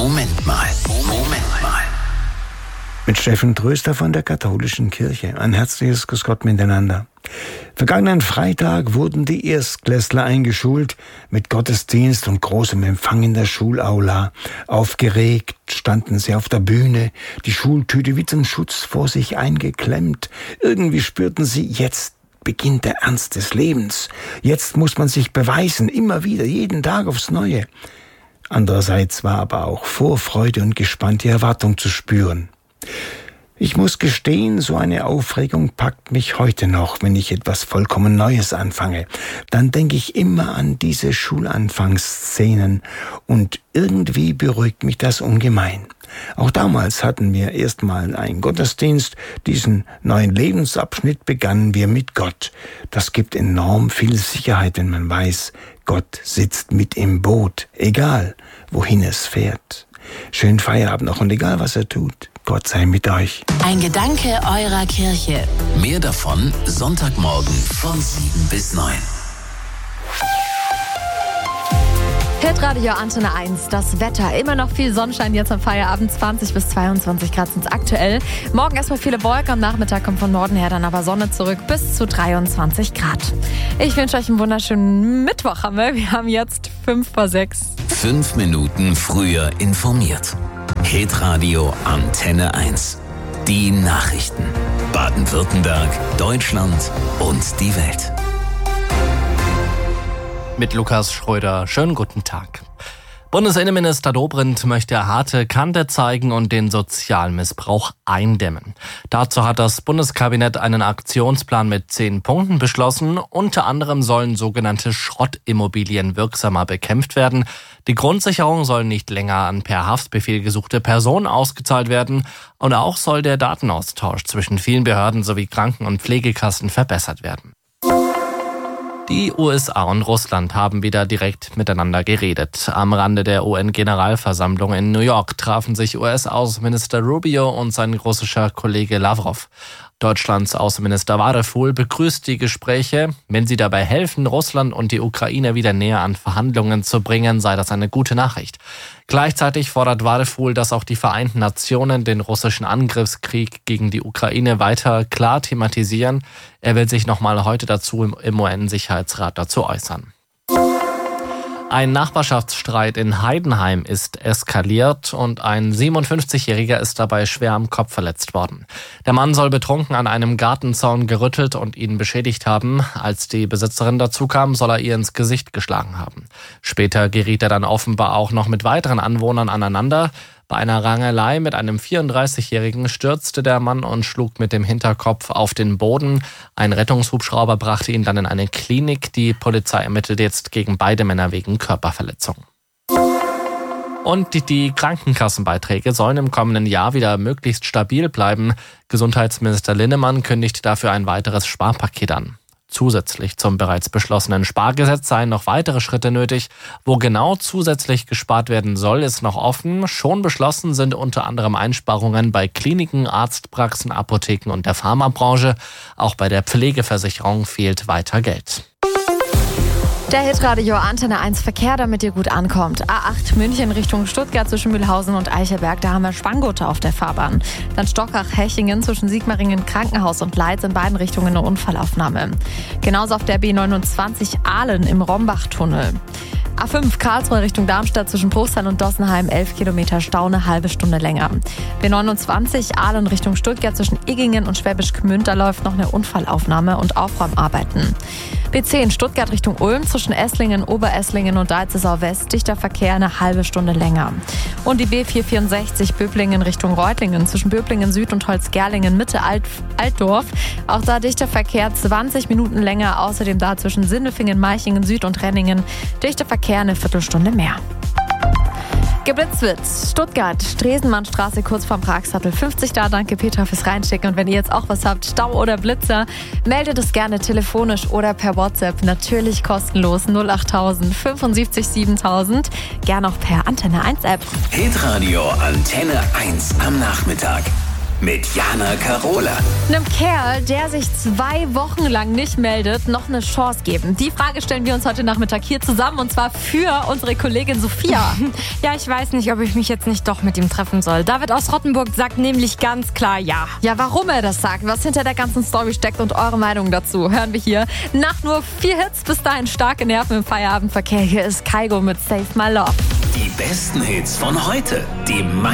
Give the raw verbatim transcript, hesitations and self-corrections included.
Moment mal. Moment mal. Mit Steffen Tröster von der Katholischen Kirche. Ein herzliches Grüß Gott miteinander. Vergangenen Freitag wurden die Erstklässler eingeschult mit Gottesdienst und großem Empfang in der Schulaula. Aufgeregt standen sie auf der Bühne, die Schultüte wie zum Schutz vor sich eingeklemmt. Irgendwie spürten sie, jetzt beginnt der Ernst des Lebens. Jetzt muss man sich beweisen, immer wieder, jeden Tag aufs Neue. Andererseits war aber auch Vorfreude und gespannte Erwartung zu spüren. Ich muss gestehen, so eine Aufregung packt mich heute noch, wenn ich etwas vollkommen Neues anfange. Dann denke ich immer an diese Schulanfangsszenen und irgendwie beruhigt mich das ungemein. Auch damals hatten wir erstmal einen Gottesdienst. Diesen neuen Lebensabschnitt begannen wir mit Gott. Das gibt enorm viel Sicherheit, wenn man weiß, Gott sitzt mit im Boot, egal wohin es fährt. Schönen Feierabend noch und egal was er tut, Gott sei mit euch. Ein Gedanke eurer Kirche. Mehr davon Sonntagmorgen von sieben bis neun. Hitradio Antenne eins, das Wetter. Immer noch viel Sonnenschein jetzt am Feierabend. zwanzig bis zweiundzwanzig Grad sind es aktuell. Morgen erstmal viele Wolken, am Nachmittag kommt von Norden her dann aber Sonne zurück bis zu dreiundzwanzig Grad. Ich wünsche euch einen wunderschönen Mittwoch. Haben wir. wir haben jetzt fünf vor sechs. Fünf Minuten früher informiert. Hitradio Antenne eins. Die Nachrichten. Baden-Württemberg, Deutschland und die Welt. Mit Lukas Schröder. Schönen guten Tag. Bundesinnenminister Dobrindt möchte harte Kante zeigen und den Sozialmissbrauch eindämmen. Dazu hat das Bundeskabinett einen Aktionsplan mit zehn Punkten beschlossen. Unter anderem sollen sogenannte Schrottimmobilien wirksamer bekämpft werden. Die Grundsicherung soll nicht länger an per Haftbefehl gesuchte Personen ausgezahlt werden. Und auch soll der Datenaustausch zwischen vielen Behörden sowie Kranken- und Pflegekassen verbessert werden. Die U S A und Russland haben wieder direkt miteinander geredet. Am Rande der U N-Generalversammlung in New York trafen sich U S-Außenminister Rubio und sein russischer Kollege Lavrov. Deutschlands Außenminister Wadefuhl begrüßt die Gespräche. Wenn sie dabei helfen, Russland und die Ukraine wieder näher an Verhandlungen zu bringen, sei das eine gute Nachricht. Gleichzeitig fordert Wadefuhl, dass auch die Vereinten Nationen den russischen Angriffskrieg gegen die Ukraine weiter klar thematisieren. Er will sich nochmal heute dazu im U N-Sicherheitsrat dazu äußern. Ein Nachbarschaftsstreit in Heidenheim ist eskaliert und ein siebenundfünfzigjähriger ist dabei schwer am Kopf verletzt worden. Der Mann soll betrunken an einem Gartenzaun gerüttelt und ihn beschädigt haben. Als die Besitzerin dazukam, soll er ihr ins Gesicht geschlagen haben. Später geriet er dann offenbar auch noch mit weiteren Anwohnern aneinander. Bei einer Rangelei mit einem vierunddreißigjährigen stürzte der Mann und schlug mit dem Hinterkopf auf den Boden. Ein Rettungshubschrauber brachte ihn dann in eine Klinik. Die Polizei ermittelt jetzt gegen beide Männer wegen Körperverletzung. Und die, die Krankenkassenbeiträge sollen im kommenden Jahr wieder möglichst stabil bleiben. Gesundheitsminister Linnemann kündigt dafür ein weiteres Sparpaket an. Zusätzlich zum bereits beschlossenen Spargesetz seien noch weitere Schritte nötig. Wo genau zusätzlich gespart werden soll, ist noch offen. Schon beschlossen sind unter anderem Einsparungen bei Kliniken, Arztpraxen, Apotheken und der Pharmabranche. Auch bei der Pflegeversicherung fehlt weiter Geld. Der Hitradio Antenne eins Verkehr, damit ihr gut ankommt. A acht München Richtung Stuttgart zwischen Mühlhausen und Eichelberg, da haben wir Spanngurte auf der Fahrbahn. Dann Stockach-Hechingen zwischen Sigmaringen, Krankenhaus und Leitz in beiden Richtungen eine Unfallaufnahme. Genauso auf der B neunundzwanzig Ahlen im Rombachtunnel. A fünf Karlsruhe Richtung Darmstadt zwischen Bruchsal und Dossenheim, elf Kilometer Stau, eine halbe Stunde länger. B neunundzwanzig Ahlen Richtung Stuttgart zwischen Iggingen und Schwäbisch Gmünd, da läuft noch eine Unfallaufnahme und Aufräumarbeiten. B zehn Stuttgart Richtung Ulm zwischen Esslingen, Oberesslingen und Deizesau West, dichter Verkehr, eine halbe Stunde länger. Und die B vierhundertvierundsechzig Böblingen Richtung Reutlingen zwischen Böblingen Süd und Holzgerlingen Mitte Alt, Altdorf. Auch da dichter Verkehr, zwanzig Minuten länger. Außerdem da zwischen Sindelfingen, Meichingen Süd und Renningen dichter Verkehr, eine Viertelstunde mehr. Geblitzt wird Stuttgart, Stresemannstraße kurz vorm Pragsattel fünfzig da. Danke Petra fürs Reinschicken. Und wenn ihr jetzt auch was habt, Stau oder Blitzer, meldet es gerne telefonisch oder per WhatsApp. Natürlich kostenlos null achttausend fünfundsiebzig siebentausend. Gerne auch per Antenne eins App. Hitradio Antenne eins am Nachmittag. mit Jana Karola. Einem Kerl, der sich zwei Wochen lang nicht meldet, noch eine Chance geben. Die Frage stellen wir uns heute Nachmittag hier zusammen und zwar für unsere Kollegin Sophia. Ja, ich weiß nicht, ob ich mich jetzt nicht doch mit ihm treffen soll. David aus Rottenburg sagt nämlich ganz klar ja. Ja, warum er das sagt, was hinter der ganzen Story steckt und eure Meinung dazu, hören wir hier. Nach nur vier Hits bis dahin starke Nerven im Feierabendverkehr. Hier ist Kygo mit Save My Love. Die besten Hits von heute. Die